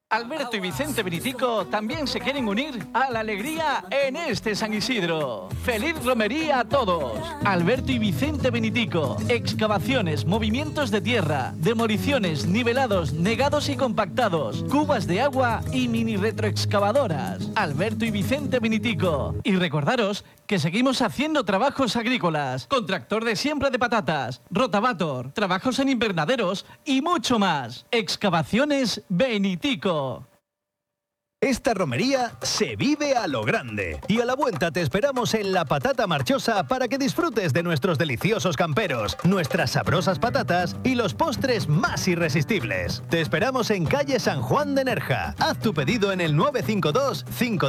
Alberto y Vicente Benitico también se quieren unir a la alegría en este San Isidro. ¡Feliz romería a todos! Alberto y Vicente Benitico. Excavaciones, movimientos de tierra, demoliciones, nivelados, negados y compactados, cubas de agua y mini retroexcavadoras. Alberto y Vicente Benitico. Y recordaros que seguimos haciendo trabajos agrícolas, con tractor de siembra de patatas, rotavator, trabajos en invernaderos y mucho más. Excavaciones Benitico. Esta romería se vive a lo grande. Y a la vuelta te esperamos en La Patata Marchosa para que disfrutes de nuestros deliciosos camperos, nuestras sabrosas patatas y los postres más irresistibles. Te esperamos en calle San Juan de Nerja. Haz tu pedido en el 952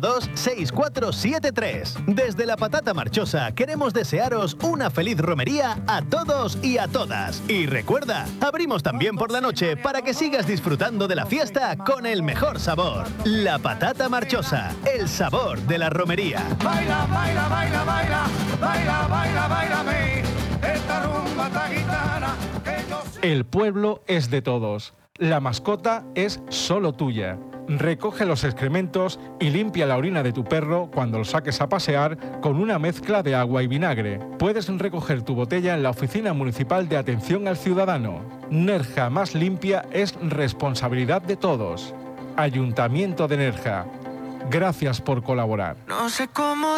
526473. Desde La Patata Marchosa queremos desearos una feliz romería a todos y a todas. Y recuerda, abrimos también por la noche para que sigas disfrutando de la fiesta con el mejor sabor. La Patata Marchosa, el sabor de la romería. Baila, baila, baila, baila, baila, baila, bailame, esta rumba tan gitana que yo sé. El pueblo es de todos. La mascota es solo tuya. Recoge los excrementos y limpia la orina de tu perro cuando lo saques a pasear con una mezcla de agua y vinagre. Puedes recoger tu botella en la Oficina Municipal de Atención al Ciudadano. Nerja más limpia es responsabilidad de todos. Ayuntamiento de Nerja. Gracias por colaborar. No sé cómo